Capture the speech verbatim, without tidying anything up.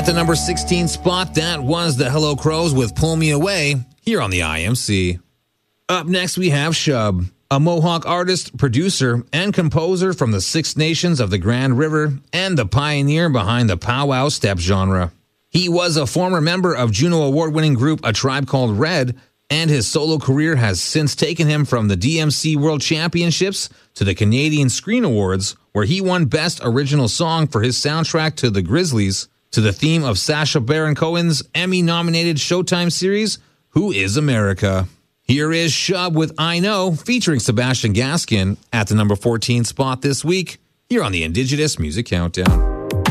At the number sixteen spot, that was the Hello Crows with Pull Me Away here on the I M C. Up next, we have Shub, a Mohawk artist, producer, and composer from the Six Nations of the Grand River and the pioneer behind the powwow step genre. He was a former member of Juno Award-winning group A Tribe Called Red, and his solo career has since taken him from the D M C World Championships to the Canadian Screen Awards, where he won Best Original Song for his soundtrack to The Grizzlies, to the theme of Sacha Baron Cohen's Emmy-nominated Showtime series, Who is America? Here is Shub with I Know, featuring Sebastian Gaskin at the number fourteen spot this week, here on the Indigenous Music Countdown.